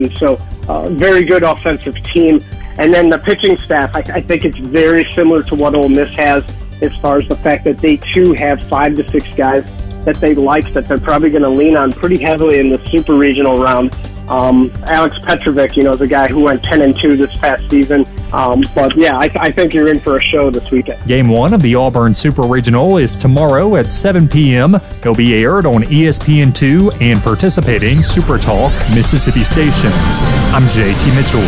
So, very good offensive team. And then the pitching staff, I think it's very similar to what Ole Miss has as far as the fact that they, too, have 5 to 6 guys that they like, that they're probably going to lean on pretty heavily in the super regional round. Alex Petrovic, is a guy who went 10-2 this past season. But, yeah, I think you're in for a show this weekend. Game 1 of the Auburn Super Regional is tomorrow at 7 p.m. It'll be aired on ESPN2 and participating Super Talk Mississippi stations. I'm JT Mitchell.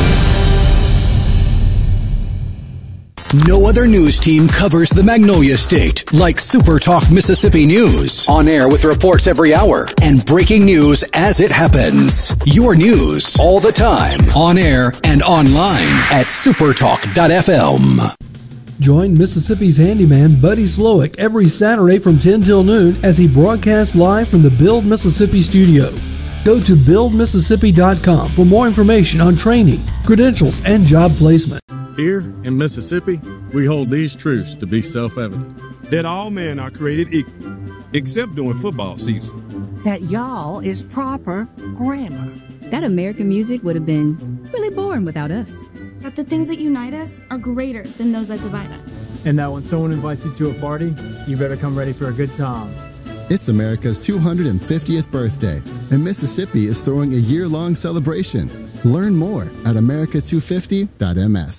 No other news team covers the Magnolia State like Super Talk Mississippi News. On air with reports every hour and breaking news as it happens. Your news all the time. On air and online at supertalk.fm. Join Mississippi's handyman Buddy Slowick every Saturday from 10 till noon as he broadcasts live from the Build Mississippi studio. Go to buildmississippi.com for more information on training, credentials, and job placement. Here in Mississippi, we hold these truths to be self-evident. That all men are created equal, except during football season. That y'all is proper grammar. That American music would have been really boring without us. That the things that unite us are greater than those that divide us. And that when someone invites you to a party, you better come ready for a good time. It's America's 250th birthday, and Mississippi is throwing a year-long celebration. Learn more at america250.ms.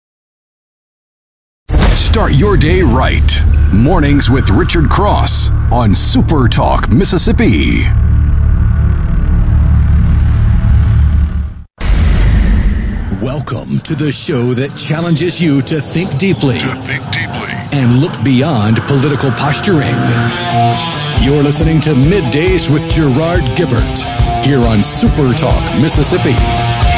Start your day right. Mornings with Richard Cross on Super Talk Mississippi. Welcome to the show that challenges you to think deeply. And look beyond political posturing. You're listening to Middays with Gerard Gibbert here on Super Talk Mississippi.